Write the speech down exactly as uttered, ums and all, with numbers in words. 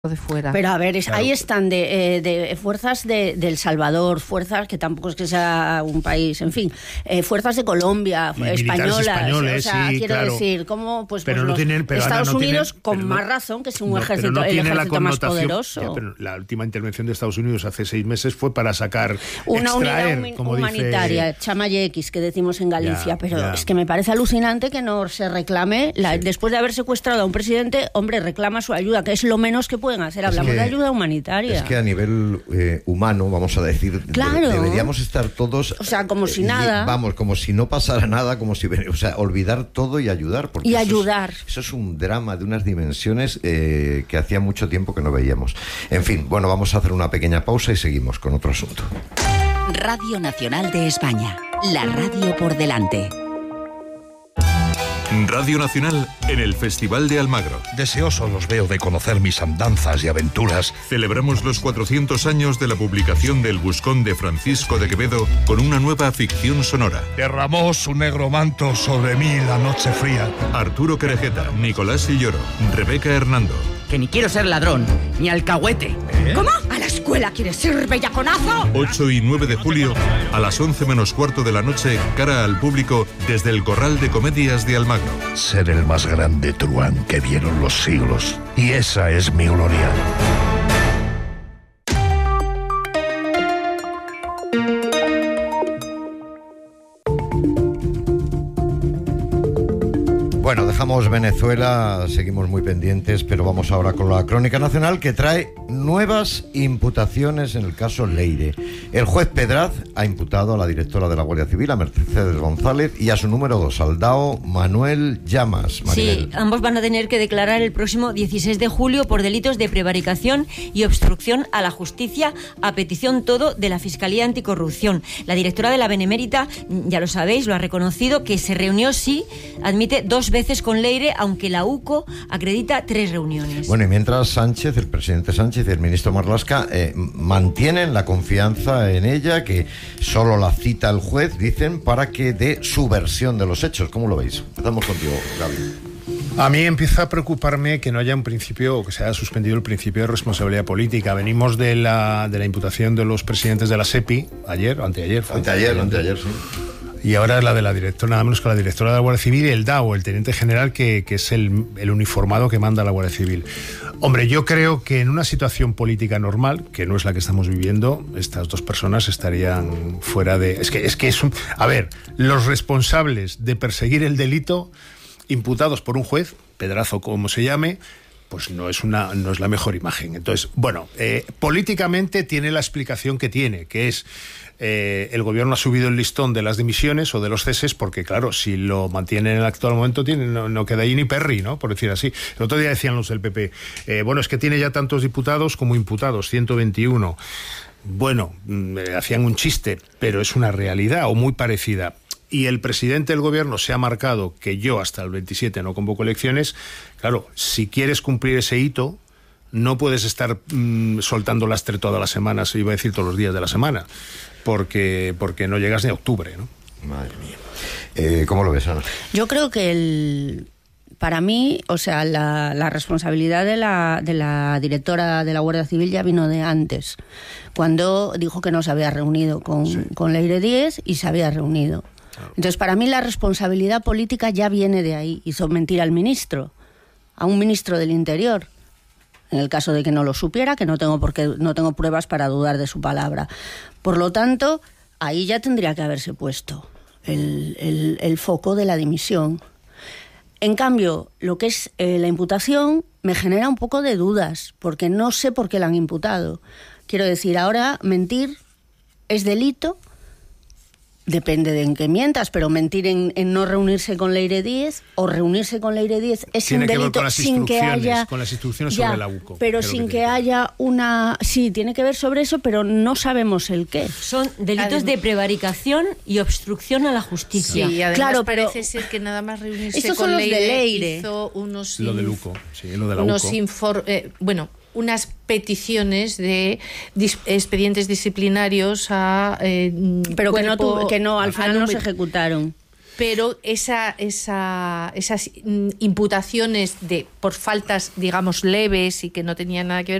de fuera. Pero a ver, es, Claro. ahí están de, eh, de fuerzas de, de El Salvador, fuerzas que tampoco es que sea un país, en fin, eh, fuerzas de Colombia, Y militares españolas, españoles, o sea, sí, quiero claro. decir, ¿cómo? Pues, Pero pues no los tienen- pero, Estados Ana, no Unidos tienen- con pero no- más razón, que es un No, pero ejército, no el tiene la ejército más connotación- poderoso. Ya, pero la última intervención de Estados Unidos hace seis meses fue para sacar, Una extraer, unidad humi- como humanitaria, dice... Chamaye X, que decimos en Galicia, Ya, pero ya. es que me parece alucinante que no se reclame, la- Sí. después de haber secuestrado a un presidente, hombre, reclama su ayuda, que es lo menos que pueden hacer. Hablamos que- de ayuda humanitaria. Es que a nivel eh, humano, vamos a decir, de- Claro. deberíamos estar todos... O sea, como si eh, nada. Vamos, como si no pasara nada, como si... O sea, olvidar todo y ayudar. Porque Y eso es- ayudar. eso es un drama de unas dimensiones eh, que hacía mucho tiempo que no veíamos. En fin, bueno, vamos a hacer una pequeña pausa y seguimos con otro asunto. Radio Nacional de España, la radio por delante. Radio Nacional en el Festival de Almagro. Deseoso los veo de conocer mis andanzas y aventuras. Celebramos los cuatrocientos años de la publicación del Buscón de Francisco de Quevedo con una nueva ficción sonora. Derramó su negro manto sobre mí la noche fría. Arturo Querejeta, Nicolás Silloro, Rebeca Hernando. Que ni quiero ser ladrón, ni alcahuete. ¿Eh? ¿Cómo? ¿A la escuela quieres ir, bellaconazo? ocho y nueve de julio, a las once menos cuarto de la noche, cara al público desde el Corral de Comedias de Almagro. Ser el más grande truán que vieron los siglos. Y esa es mi gloria. Bueno, dejamos Venezuela, seguimos muy pendientes, pero vamos ahora con la Crónica Nacional, que trae nuevas imputaciones en el caso Leire. El juez Pedraz ha imputado a la directora de la Guardia Civil, a Mercedes González, y a su número dos, al DAO Manuel Llamas. Maribel. Sí, ambos van a tener que declarar el próximo dieciséis de julio por delitos de prevaricación y obstrucción a la justicia, a petición todo de la Fiscalía Anticorrupción. La directora de la Benemérita, ya lo sabéis, lo ha reconocido, que se reunió, sí, admite dos veces con Leire, aunque la U C O acredita tres reuniones. Bueno, y mientras Sánchez, el presidente Sánchez y el ministro Marlaska eh, mantienen la confianza en ella, que solo la cita el juez, dicen, para que dé su versión de los hechos. ¿Cómo lo veis? Empezamos contigo, Gaby. A mí empieza a preocuparme que no haya un principio, o que se haya suspendido el principio de responsabilidad política. Venimos de la, de la imputación de los presidentes de la SEPI, ayer, o anteayer. fue. Anteayer, anteayer, sí. Y ahora es la de la directora, nada menos que la directora de la Guardia Civil y el DAO, el teniente general, que, que es el, el uniformado que manda la Guardia Civil. Hombre, yo creo que en una situación política normal, que no es la que estamos viviendo, estas dos personas estarían fuera de... Es que es, que es un... A ver, los responsables de perseguir el delito, imputados por un juez, Pedrazo como se llame, pues no es una no es la mejor imagen. Entonces, bueno, eh, políticamente tiene la explicación que tiene, que es eh, el gobierno ha subido el listón de las dimisiones o de los ceses, porque claro, si lo mantiene en el actual momento tiene, no, no queda ahí ni perri, ¿no? Por decir así. El otro día decían los del P P, eh, bueno, es que tiene ya tantos diputados como imputados, ciento veintiuno. Bueno, eh, hacían un chiste, pero es una realidad o muy parecida. Y el presidente del gobierno se ha marcado que yo hasta el veintisiete no convoco elecciones. Claro, si quieres cumplir ese hito, no puedes estar mmm, soltando lastre todas las semanas, iba a decir todos los días de la semana, porque, porque no llegas ni a octubre, ¿no? Madre mía. Eh, ¿Cómo lo ves, Ana? Yo creo que el... Para mí, o sea, la, la responsabilidad de la, de la directora de la Guardia Civil ya vino de antes, cuando dijo que no se había reunido con, sí. con Leire Díez y se había reunido. Entonces, para mí la responsabilidad política ya viene de ahí. Hizo mentir al ministro, a un ministro del Interior, en el caso de que no lo supiera, que no tengo por qué, no tengo pruebas para dudar de su palabra. Por lo tanto, ahí ya tendría que haberse puesto el, el, el foco de la dimisión. En cambio, lo que es eh, la imputación me genera un poco de dudas, porque no sé por qué la han imputado. Quiero decir, ahora mentir es delito. Depende de en qué mientas, pero mentir en, en no reunirse con Leire Díez o reunirse con Leire Díez es tiene un delito que ver con las sin que haya... con las instrucciones ya, sobre la U C O. Pero sin que, que haya una... Sí, tiene que ver sobre eso, pero no sabemos el qué. Son delitos de prevaricación y obstrucción a la justicia. Sí, y además claro, parece pero... ser que nada más reunirse Esos con son los Leire, de Leire hizo unos... Lo de U C O, sí, lo de la unos U C O. Infor, eh, bueno... unas peticiones de dis- expedientes disciplinarios a eh, pero que no, cuerpo, tu, que no al final no se ejecutaron. pero esa, esa, esas imputaciones de por faltas, digamos, leves y que no tenían nada que ver